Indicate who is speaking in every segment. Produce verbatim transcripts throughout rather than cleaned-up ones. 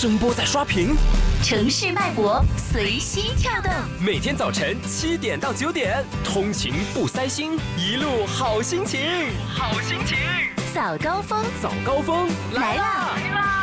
Speaker 1: 声波在刷屏，
Speaker 2: 城市脉搏随心跳动。
Speaker 1: 每天早晨七点到九点，通勤不塞心，一路好心情，好心情。
Speaker 2: 早高峰，
Speaker 1: 早高峰来啦！来啦！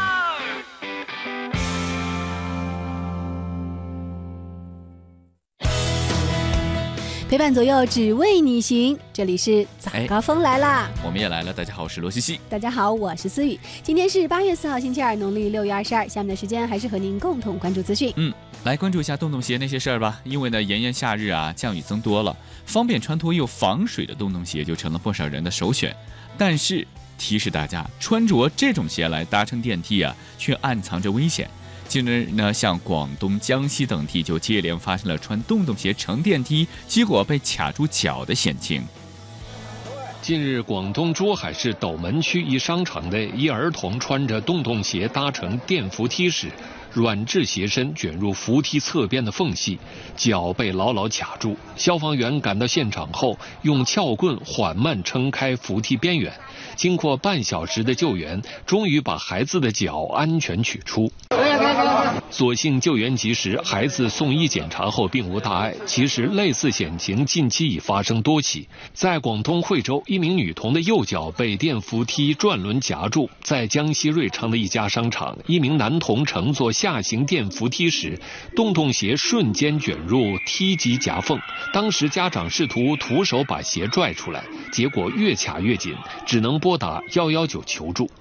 Speaker 3: 陪伴左右，只为你行。这里是早高峰来啦、
Speaker 4: 哎，我们也来了。大家好，我是罗西西。
Speaker 3: 大家好，我是思雨。今天是八月四号，星期二，农历六月二十二。下面的时间还是和您共同关注资讯。
Speaker 4: 嗯，来关注一下洞洞鞋那些事儿吧。因为呢，炎炎夏日啊，降雨增多了，方便穿脱又防水的洞洞鞋就成了不少人的首选。但是提示大家，穿着这种鞋来搭乘电梯啊，却暗藏着危险。近日呢，像广东、江西等地就接连发生了穿洞洞鞋乘电梯，结果被卡住脚的险情。
Speaker 5: 近日，广东珠海市斗门区一商场内，一儿童穿着洞洞鞋搭乘电扶梯时，软质鞋身卷入扶梯侧边的缝隙，脚被牢牢卡住。消防员赶到现场后，用撬棍缓慢撑开扶梯边缘，经过半小时的救援，终于把孩子的脚安全取出。所幸救援及时，孩子送医检查后并无大碍。其实类似险情近期已发生多起。在广东惠州，一名女童的右脚被电扶梯转轮夹住；在江西瑞昌的一家商场，一名男童乘坐下行电扶梯时，洞洞鞋瞬间卷入梯级夹缝。当时家长试图徒手把鞋拽出来，结果越卡越紧，只能拨打一一九求助。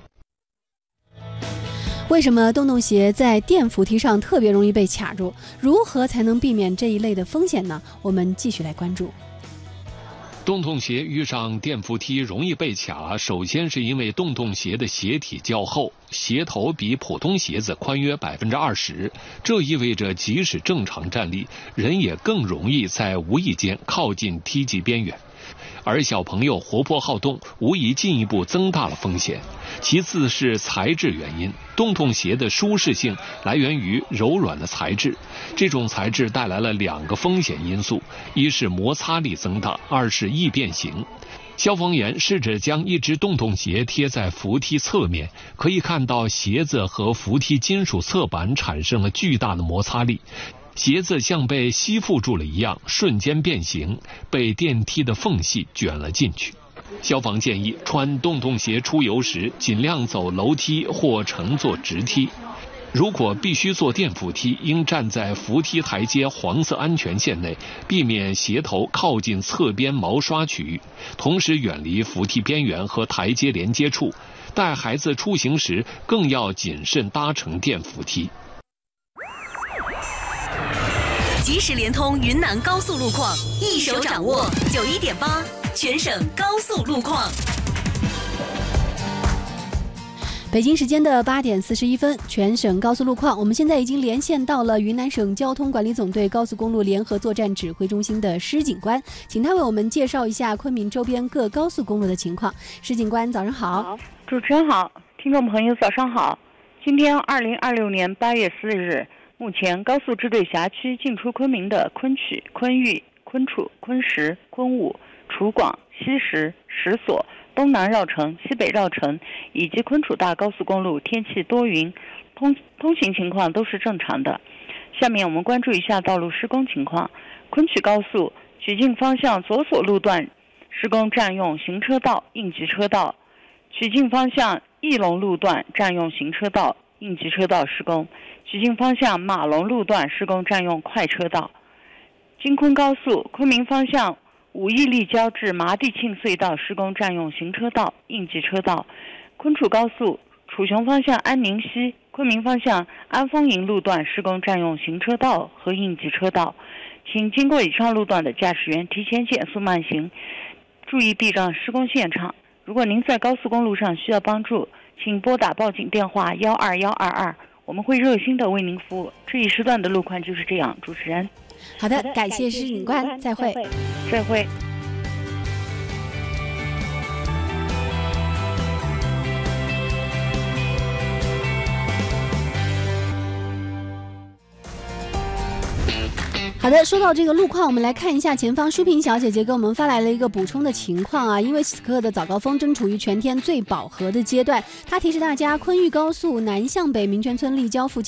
Speaker 3: 为什么洞洞鞋在电扶梯上特别容易被卡住？如何才能避免这一类的风险呢？我们继续来关注。
Speaker 5: 洞洞鞋遇上电扶梯容易被卡，首先是因为洞洞鞋的鞋体较厚，鞋头比普通鞋子宽约百分之二十，这意味着即使正常站立，人也更容易在无意间靠近梯级边缘。而小朋友活泼好动，无疑进一步增大了风险。其次是材质原因，洞洞鞋的舒适性来源于柔软的材质，这种材质带来了两个风险因素：一是摩擦力增大，二是易变形。消防员试着将一只洞洞鞋贴在扶梯侧面，可以看到鞋子和扶梯金属侧板产生了巨大的摩擦力，鞋子像被吸附住了一样，瞬间变形，被电梯的缝隙卷了进去。消防建议，穿洞洞鞋出游时，尽量走楼梯或乘坐直梯。如果必须坐电扶梯，应站在扶梯台阶黄色安全线内，避免鞋头靠近侧边毛刷区域，同时远离扶梯边缘和台阶连接处。带孩子出行时，更要谨慎搭乘电扶梯。
Speaker 2: 即时联通云南高速路况，一手掌握九一点八，全省高速路况。
Speaker 3: 北京时间的八点四十一分，全省高速路况。我们现在已经连线到了云南省交通管理总队高速公路联合作战指挥中心的施警官，请他为我们介绍一下昆明周边各高速公路的情况。施警官，早上好。
Speaker 6: 好，主持人好，听众朋友早上好。今天二零二六年八月四日。目前高速支队辖区进出昆明的昆曲、昆玉、昆楚、昆石、昆武、楚广、西石、石所、东南绕城、西北绕城以及昆楚大高速公路天气多云，通通行情况都是正常的。下面我们关注一下道路施工情况。昆曲高速曲靖方向左所路段施工占用行车道、应急车道；曲靖方向义龙路段占用行车道、应急车道施工；曲靖方向马龙路段施工占用快车道。京昆高速昆明方向武义立交至麻地沁隧道施工占用行车道、应急车道。昆楚高速楚雄方向安宁西、昆明方向安丰营路段施工占用行车道和应急车道。请经过以上路段的驾驶员提前减速慢行，注意避让施工现场。如果您在高速公路上需要帮助，请拨打报警电话幺二幺二二，我们会热心的为您服务。这一时段的路况就是这样，主持人。
Speaker 3: 好的，感谢施警官，再会。
Speaker 6: 再会。
Speaker 3: 好的，说到这个路况，我们来看一下前方淑萍小姐姐给我们发来了一个补充的情况啊，因为此刻的早高峰正处于全天最饱和的阶段，她提示大家，昆玉高速南向北民权村立交附近